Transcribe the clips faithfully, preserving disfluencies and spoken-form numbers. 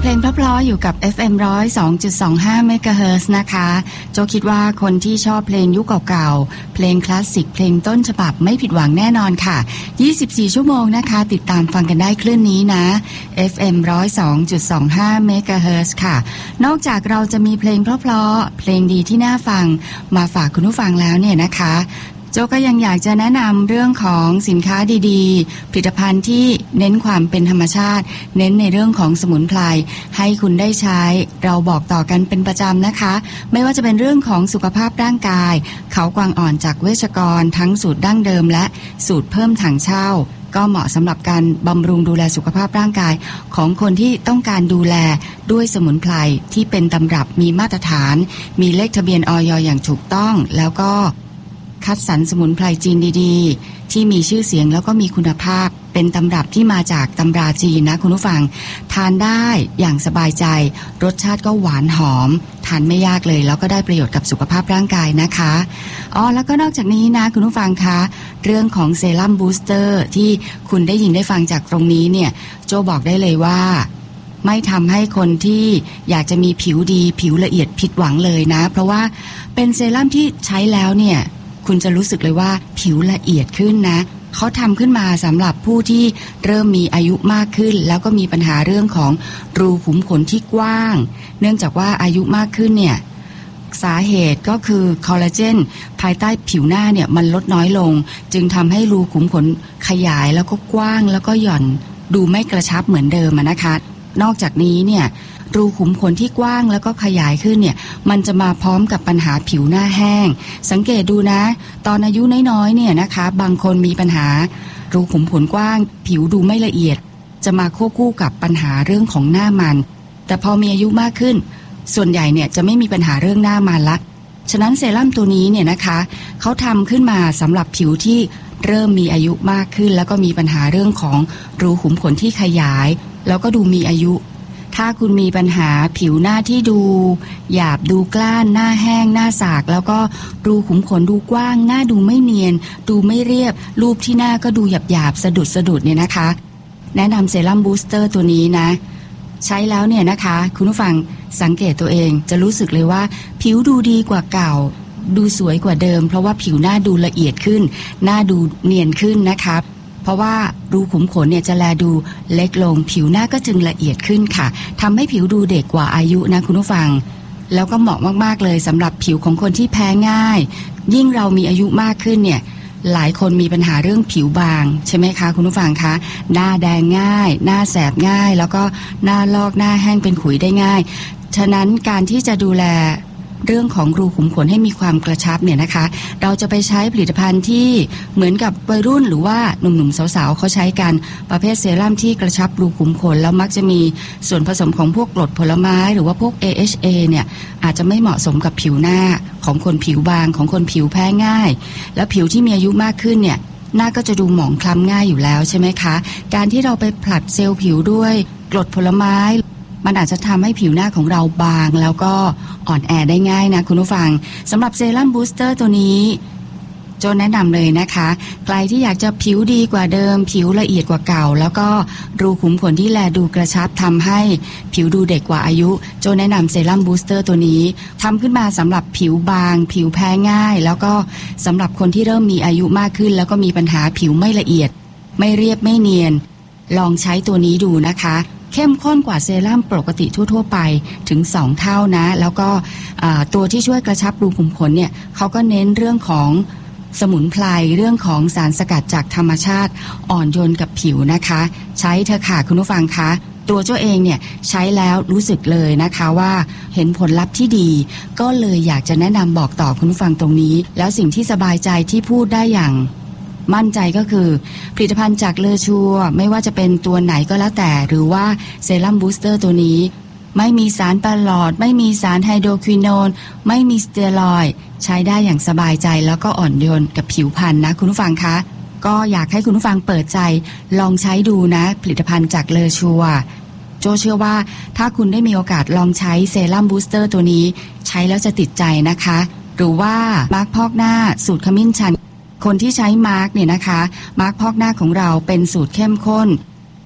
ลงเพราะๆอยู่กับ เอฟ เอ็ม หนึ่งศูนย์สองจุดสองห้า เมกะเฮิรตซ์ นะคะโจคิดว่าคนที่ชอบเพลงยุคเก่าๆเพลงคลาสสิกเพลงต้นฉบับไม่ผิดหวังแน่นอนค่ะยี่สิบสี่ชั่วโมงนะคะติดตามฟังกันได้คลื่นนี้นะ เอฟ เอ็ม หนึ่งศูนย์สองจุดสองห้า เมกะเฮิรตซ์ ค่ะนอกจากเราจะมีเพลงเพราะๆเพลงดีที่น่าฟังมาฝากคุณผู้ฟังแล้วเนี่ยนะคะโจก็ยังอยากจะแนะนำเรื่องของสินค้าดีๆผลิตภัณฑ์ที่เน้นความเป็นธรรมชาติเน้นในเรื่องของสมุนไพรให้คุณได้ใช้เราบอกต่อกันเป็นประจำนะคะไม่ว่าจะเป็นเรื่องของสุขภาพร่างกายเขากวางอ่อนจากเวชกรทั้งสูตรดั้งเดิมและสูตรเพิ่มถังเช่าก็เหมาะสำหรับการบำรุงดูแลสุขภาพร่างกายของคนที่ต้องการดูแลด้วยสมุนไพรที่เป็นตำรับมีมาตรฐานมีเลขทะเบียนอย.อย่างถูกต้องแล้วก็คัดสรรสมุนไพรจีนดีๆที่มีชื่อเสียงแล้วก็มีคุณภาพเป็นตำรับที่มาจากตำราจีนนะคุณผู้ฟังทานได้อย่างสบายใจรสชาติก็หวานหอมทานไม่ยากเลยแล้วก็ได้ประโยชน์กับสุขภาพร่างกายนะคะอ๋อแล้วก็นอกจากนี้นะคุณผู้ฟังคะเรื่องของเซรั่มบูสเตอร์ที่คุณได้ยินได้ฟังจากตรงนี้เนี่ยโจบอกได้เลยว่าไม่ทำให้คนที่อยากจะมีผิวดีผิวละเอียดผิดหวังเลยนะเพราะว่าเป็นเซรั่มที่ใช้แล้วเนี่ยคุณจะรู้สึกเลยว่าผิวละเอียดขึ้นนะเขาทำขึ้นมาสำหรับผู้ที่เริ่มมีอายุมากขึ้นแล้วก็มีปัญหาเรื่องของรูขุมขนที่กว้างเนื่องจากว่าอายุมากขึ้นเนี่ยสาเหตุก็คือคอลลาเจนภายใต้ผิวหน้าเนี่ยมันลดน้อยลงจึงทำให้รูขุมขนขยายแล้วก็กว้างแล้วก็หย่อนดูไม่กระชับเหมือนเดิมนะคะนอกจากนี้เนี่ยรูขุมขนที่กว้างแล้วก็ขยายขึ้นเนี่ยมันจะมาพร้อมกับปัญหาผิวหน้าแห้งสังเกตดูนะตอนอายุน้อยๆเนี่ยนะคะบางคนมีปัญหารูขุมขนกว้างผิวดูไม่ละเอียดจะมาควบคู่กับปัญหาเรื่องของหน้ามันแต่พอมีอายุมากขึ้นส่วนใหญ่เนี่ยจะไม่มีปัญหาเรื่องหน้ามันละฉะนั้นเซรั่มตัวนี้เนี่ยนะคะเขาทำขึ้นมาสำหรับผิวที่เริ่มมีอายุมากขึ้นแล้วก็มีปัญหาเรื่องของรูขุมขนที่ขยายแล้วก็ดูมีอายุถ้าคุณมีปัญหาผิวหน้าที่ดูหยาบดูกล้านหน้าแห้งหน้าสากแล้วก็รูขุมขนดูกว้างหน้าดูไม่เนียนดูไม่เรียบรูปที่หน้าก็ดูหยาบหยาบสะดุดสะดุดเนี่ยนะคะแนะนำเซรั่มบูสเตอร์ตัวนี้นะใช้แล้วเนี่ยนะคะคุณผู้ฟังสังเกตตัวเองจะรู้สึกเลยว่าผิวดูดีกว่าเก่าดูสวยกว่าเดิมเพราะว่าผิวหน้าดูละเอียดขึ้นหน้าดูเนียนขึ้นนะคะเพราะว่ารูขุมขนเนี่ยจะแลดูเล็กลงผิวหน้าก็จึงละเอียดขึ้นค่ะทำให้ผิวดูเด็กกว่าอายุนะคุณผู้ฟังแล้วก็เหมาะมากๆเลยสำหรับผิวของคนที่แพ้ง่ายยิ่งเรามีอายุมากขึ้นเนี่ยหลายคนมีปัญหาเรื่องผิวบางใช่ไหมคะคุณผู้ฟังคะหน้าแดงง่ายหน้าแสบง่ายแล้วก็หน้าลอกหน้าแห้งเป็นขุยได้ง่ายฉะนั้นการที่จะดูแลเรื่องของรูขุมขนให้มีความกระชับเนี่ยนะคะเราจะไปใช้ผลิตภัณฑ์ที่เหมือนกับวัยรุ่นหรือว่าหนุ่มๆสาวๆเขาใช้กันประเภทเซรั่มที่กระชับรูขุมขนแล้วมักจะมีส่วนผสมของพวกกรดผลไม้หรือว่าพวก เอ เอช เอ เนี่ยอาจจะไม่เหมาะสมกับผิวหน้าของคนผิวบางของคนผิวแพ้ง่ายแล้วผิวที่มีอายุมากขึ้นเนี่ยหน้าก็จะดูหมองคล้ำง่ายอยู่แล้วใช่ไหมคะการที่เราไปผลัดเซลล์ผิวด้วยกรดผลไม้มันอาจจะทำให้ผิวหน้าของเราบางแล้วก็อ่อนแอได้ง่ายนะคุณผู้ฟังสำหรับเซรั่มบูสเตอร์ตัวนี้โจแนะนำเลยนะคะใครที่อยากจะผิวดีกว่าเดิมผิวละเอียดกว่าเก่าแล้วก็รูขุมขนที่แลดูกระชับทำให้ผิวดูเด็กกว่าอายุโจแนะนำเซรั่มบูสเตอร์ตัวนี้ทำขึ้นมาสำหรับผิวบางผิวแพ้ง่ายแล้วก็สำหรับคนที่เริ่มมีอายุมากขึ้นแล้วก็มีปัญหาผิวไม่ละเอียดไม่เรียบไม่เนียนลองใช้ตัวนี้ดูนะคะเข้มข้นกว่าเซรั่มปกติทั่วๆไปถึงสองเท่านะแล้วก็ตัวที่ช่วยกระชับรูขุมขนเนี่ยเขาก็เน้นเรื่องของสมุนไพรเรื่องของสารสกัดจากธรรมชาติอ่อนโยนกับผิวนะคะใช้เถอะค่ะคุณผู้ฟังคะตัวเจ้าเองเนี่ยใช้แล้วรู้สึกเลยนะคะว่าเห็นผลลัพธ์ที่ดีก็เลยอยากจะแนะนำบอกต่อคุณผู้ฟังตรงนี้แล้วสิ่งที่สบายใจที่พูดได้อย่างมั่นใจก็คือผลิตภัณฑ์จากเลอชัวไม่ว่าจะเป็นตัวไหนก็แล้วแต่หรือว่าเซรั่มบูสเตอร์ตัวนี้ไม่มีสารประหลอดไม่มีสารไฮโดรควินโนนไม่มีสเตียรอยด์ใช้ได้อย่างสบายใจแล้วก็อ่อนโยนกับผิวพรรณนะคุณผู้ฟังคะก็อยากให้คุณผู้ฟังเปิดใจลองใช้ดูนะผลิตภัณฑ์จากเลอชัวโจเชื่อว่าถ้าคุณได้มีโอกาสลองใช้เซรั่มบูสเตอร์ตัวนี้ใช้แล้วจะติดใจนะคะหรือว่ามาร์คพอกหน้าสูตรขมิ้นชันคนที่ใช้มาร์กเนี่ยนะคะมาร์กพอกหน้าของเราเป็นสูตรเข้มข้น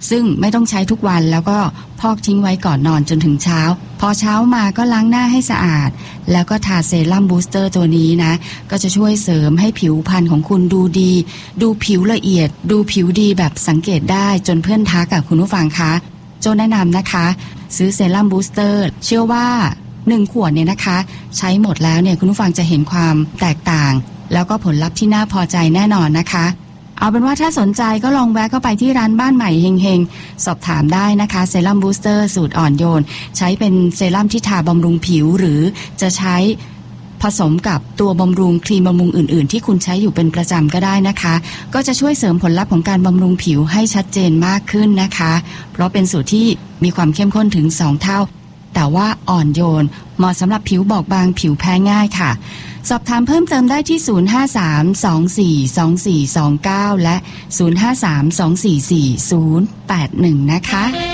ซึ่งไม่ต้องใช้ทุกวันแล้วก็พอกทิ้งไว้ก่อนนอนจนถึงเช้าพอเช้ามาก็ล้างหน้าให้สะอาดแล้วก็ทาเซรั่มบูสเตอร์ตัวนี้นะก็จะช่วยเสริมให้ผิวพรรณของคุณดูดีดูผิวละเอียดดูผิวดีแบบสังเกตได้จนเพื่อนทักกับคุณผู้ฟังคะโจแนะนำนะคะซื้อเซรั่มบูสเตอร์เชื่อว่าหนึ่งขวดเนี่ยนะคะใช้หมดแล้วเนี่ยคุณผู้ฟังจะเห็นความแตกต่างแล้วก็ผลลัพธ์ที่น่าพอใจแน่นอนนะคะเอาเป็นว่าถ้าสนใจก็ลองแวะเข้าไปที่ร้านบ้านใหม่เฮงๆสอบถามได้นะคะเซรั่มบูสเตอร์สูตรอ่อนโยนใช้เป็นเซรั่มที่ทาบำรุงผิวหรือจะใช้ผสมกับตัวบำรุงครีมบำรุงอื่นๆที่คุณใช้อยู่เป็นประจำก็ได้นะคะก็จะช่วยเสริมผลลัพธ์ของการบำรุงผิวให้ชัดเจนมากขึ้นนะคะเพราะเป็นสูตรที่มีความเข้มข้นถึงสองเท่าแต่ว่าอ่อนโยนเหมาะสำหรับผิวบอบบางผิวแพ้ง่ายค่ะสอบถามเพิ่มเติมได้ที่ศูนย์ ห้า สาม สอง สี่ สอง สี่ สอง เก้าและศูนย์ ห้า สาม สอง สี่ สี่ ศูนย์ แปด หนึ่งนะคะ